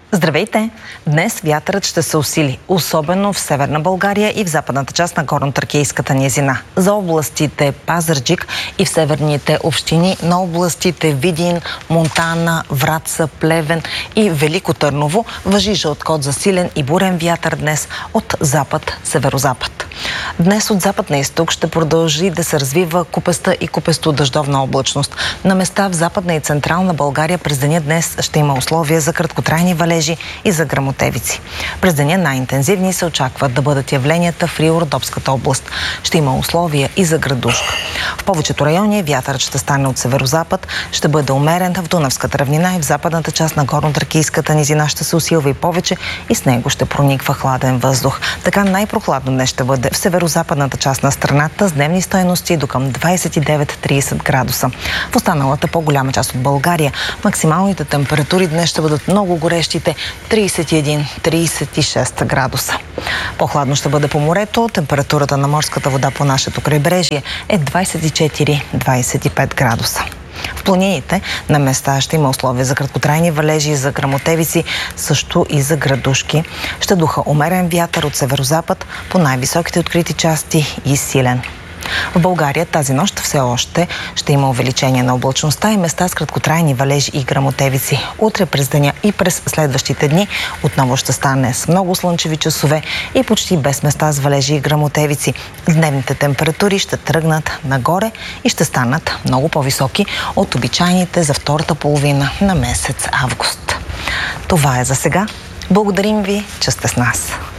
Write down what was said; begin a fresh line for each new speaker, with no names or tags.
Здравейте! Днес вятърът ще се усили, особено в северна България и в западната част на Горнотракийската низина. За областите Пазарджик и в северните общини на областите Видин, Монтана, Враца, Плевен и Велико Търново важи жълт код за силен и бурен вятър днес от запад-северозапад. Днес от запад на изток ще продължи да се развива купеста и купесто-дъждовна облачност. На места в западна и централна България през деня днес ще има условия за краткотрайни валежи и за гръмотевици. През деня най-интензивни се очакват да бъдат явленията в Рио-Родопската област. Ще има условия и за градушка. В повечето райони вятърът ще стане от северозапад, ще бъде умерен в Дунавската равнина и в западната част на Горнотракийската низина ще се усилва и повече и с него ще прониква хладен въздух. Така най-прохладно днес ще бъде в северозападната част на страната с дневни стойности до към 29-30 градуса. В останалата по-голяма част от България максималните температури днес ще бъдат много горещите 31-36 градуса. По-хладно ще бъде по морето. Температурата на морската вода по нашето крайбрежие е 24-25 градуса. В планините на места ще има условия за краткотрайни валежи, за гръмотевици, също и за градушки. Ще духа умерен вятър от северозапад по най-високите открити части и силен. В България тази нощ все още ще има увеличение на облачността и места с краткотрайни валежи и гръмотевици. Утре през деня и през следващите дни отново ще стане с много слънчеви часове и почти без места с валежи и гръмотевици. Дневните температури ще тръгнат нагоре и ще станат много по-високи от обичайните за втората половина на месец август. Това е за сега. Благодарим ви, че сте с нас.